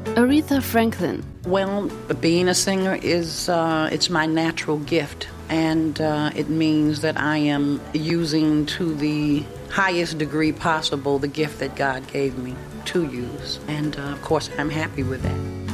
Aretha Franklin. Well, being a singer is it's my natural gift, and it means that I am using to the highest degree possible the gift that God gave me to use, and of course I'm happy with that.